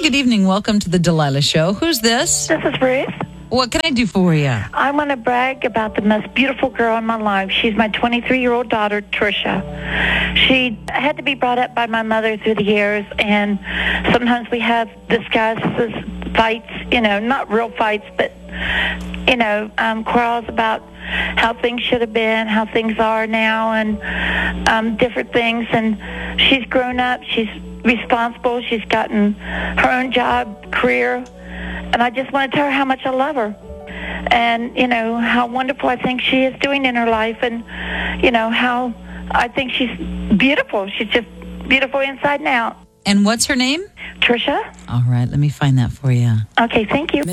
good evening. Welcome to the Delilah Show. Who's this? This is Ruth. What can I do for you? I want to brag about the most beautiful girl in my life. She's my 23-year-old daughter, Trisha. She had to be brought up by my mother through the years, and sometimes we have discussions, fights, not real fights, but, quarrels about how things should have been, how things are now, and different things. And she's grown up. She's responsible. She's gotten her own job, career. And I just want to tell her how much I love her and, how wonderful I think she is doing in her life and, how I think she's beautiful. She's just beautiful inside and out. And what's her name? Trisha. All right, let me find that for you. Okay, thank you.